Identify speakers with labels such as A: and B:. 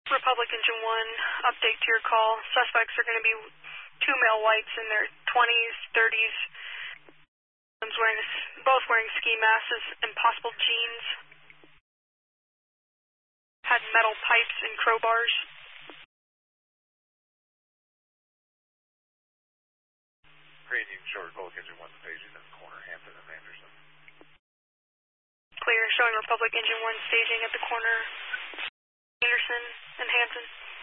A: Republic Engine 1, update to your call. Suspects are going to be two male whites in their 20s, 30s, both wearing ski masks and possible jeans. Had metal pipes and crowbars.
B: Green, you can show Republic Engine 1 staging in the corner, Hampton and Anderson.
A: Clear, showing Republic Engine 1 staging at the corner, Anderson and Hampton.